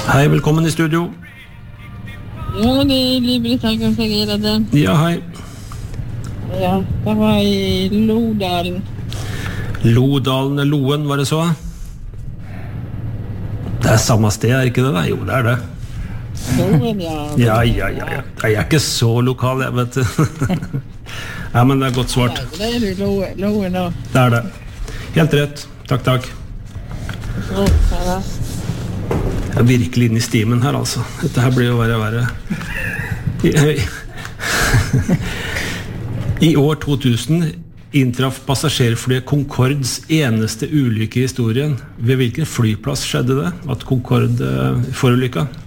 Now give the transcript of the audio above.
Hei, velkommen I studio. Ja, det Liv-Britt her, kan jeg gjøre det? Ja, hei. Ja, det var I Lodalen. Lodalen, Loen, var det så? Det samme sted, ikke det da? Jo, det det. Loen, ja. Ja. Jeg ikke så lokal, jeg vet det. Ja, men det godt svart. Ja, det jo Loen da. Det det. Helt rett. Takk. Så, ja. Jeg virkelig inn I stimen her, altså. Dette her blir jo verre. I år 2000 inntraff passasjerflyet Concords eneste ulykke I historien. Ved hvilken flyplass skjedde det? At Concorde forulykket?